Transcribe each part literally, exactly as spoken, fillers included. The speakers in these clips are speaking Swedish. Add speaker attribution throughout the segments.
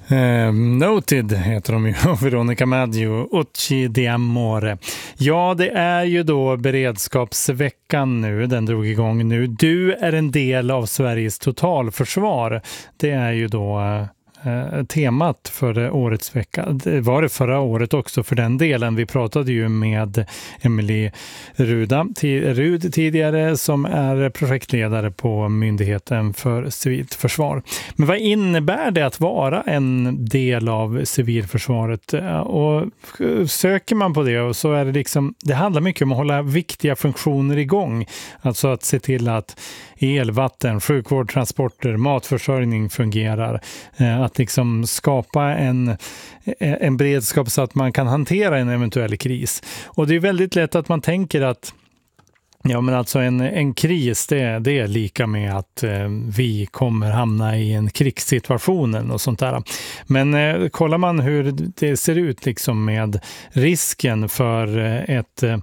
Speaker 1: Eh, Noted heter de ju, Veronica Maggio, Ucci di Amore. Ja, det är ju då beredskapsveckan nu, den drog igång nu. Du är en del av Sveriges totalförsvar. Det är ju då eh, temat för årets vecka. Det var det förra året också för den delen. Vi pratade ju med Emily Ruda, t- Rud tidigare, som är projektledare på Myndigheten för civilt försvar. Men vad innebär det att vara en del av civilförsvaret? Och söker man på det, och så är det liksom, det handlar mycket om att hålla viktiga funktioner igång. Alltså att se till att el, vatten, sjukvård, transporter, matförsörjning fungerar. Att liksom skapa en, en beredskap så att man kan hantera en eventuell kris. Och det är väldigt lätt att man tänker att ja, men alltså en, en kris, det, det är lika med att eh, vi kommer hamna i en krigssituation och sånt där. Men eh, kollar man hur det ser ut liksom med risken för ett, eh,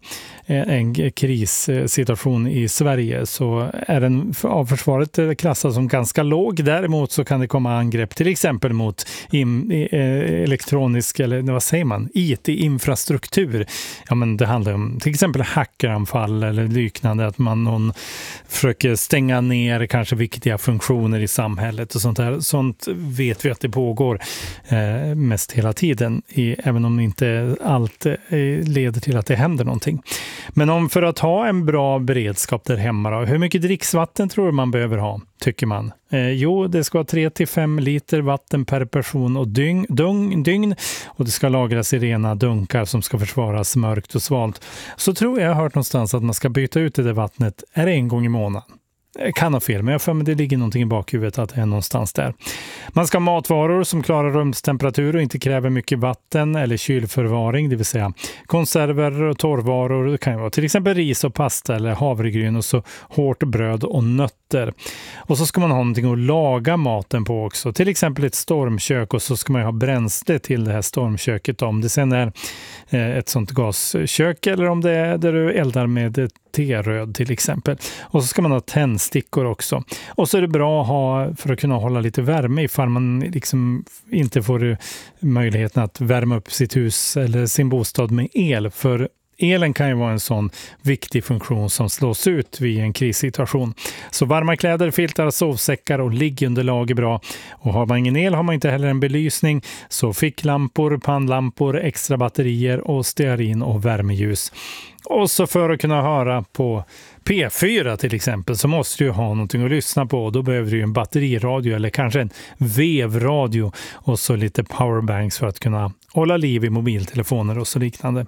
Speaker 1: en krissituation i Sverige, så är den av försvaret klassad som ganska låg. Däremot så kan det komma angrepp till exempel mot in, eh, elektronisk, eller vad säger man, I T-infrastruktur. Ja, men det handlar om till exempel hackeranfall eller liknande, att man någon försöker stänga ner kanske viktiga funktioner i samhället och sånt där. Sånt vet vi att det pågår eh, mest hela tiden, i, även om inte allt eh, leder till att det händer någonting. Men om för att ha en bra beredskap där hemma då, hur mycket dricksvatten tror du man behöver ha, tycker man? Eh, jo, det ska vara tre till fem liter vatten per person och dygn, dygn, dygn, och det ska lagras i rena dunkar som ska försvaras mörkt och svalt. Så tror jag jag har hört någonstans att man ska byta ut det där vattnet är en gång i månaden. Jag kan ha fel, men jag för mig det ligger någonting i bakhuvudet att det är någonstans där. Man ska ha matvaror som klarar rumstemperatur och inte kräver mycket vatten eller kylförvaring, det vill säga konserver och torrvaror. Det kan ju vara till exempel ris och pasta eller havregryn, och så hårt bröd och nötter. Och så ska man ha någonting att laga maten på också, till exempel ett stormkök, och så ska man ju ha bränsle till det här stormköket, om det sen är ett sånt gaskök eller om det är där du eldar med teröd till exempel. Och så ska man ha tändstickor också. Och så är det bra att ha för att kunna hålla lite värme ifall man liksom inte får möjligheten att värma upp sitt hus eller sin bostad med el, för elen kan ju vara en sån viktig funktion som slås ut vid en krissituation. Så varma kläder, filtar, sovsäckar och liggunderlag är bra. Och har man ingen el har man inte heller en belysning. Så ficklampor, pannlampor, extra batterier och stearin och värmeljus. Och så för att kunna höra på P fyra till exempel, så måste du ha någonting att lyssna på. Då behöver du en batteriradio eller kanske en vevradio, och så lite powerbanks för att kunna hålla liv i mobiltelefoner och så liknande.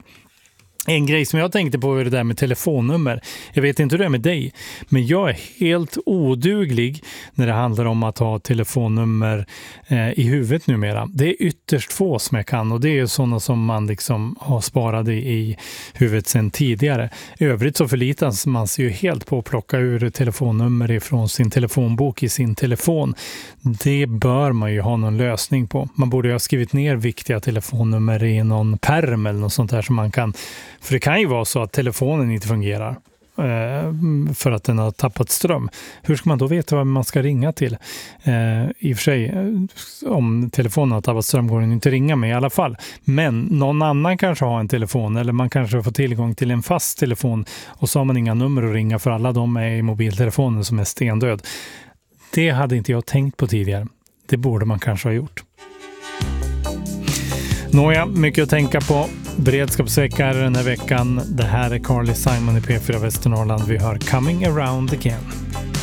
Speaker 1: En grej som jag tänkte på är det där med telefonnummer. Jag vet inte hur det är med dig, men jag är helt oduglig när det handlar om att ha telefonnummer eh, i huvudet numera. Det är ytterst få som jag kan, och det är sådana som man liksom har sparat i huvudet sedan tidigare. I övrigt så förlitas man sig ju helt på att plocka ur telefonnummer ifrån sin telefonbok i sin telefon. Det bör man ju ha någon lösning på. Man borde ha skrivit ner viktiga telefonnummer i någon pärm eller något sånt där som man kan. För det kan ju vara så att telefonen inte fungerar eh, för att den har tappat ström. Hur ska man då veta vad man ska ringa till? Eh, I och för sig, om telefonen har tappat ström går den inte ringa med i alla fall. Men någon annan kanske har en telefon, eller man kanske får tillgång till en fast telefon, och så har man inga nummer att ringa, för alla de är i mobiltelefonen som är stendöd. Det hade inte jag tänkt på tidigare. Det borde man kanske ha gjort. Nåja, mycket att tänka på. Beredskapsvecka den här veckan. Det här är Carly Simon i P fyra Västernorrland. Vi hör Coming Around Again.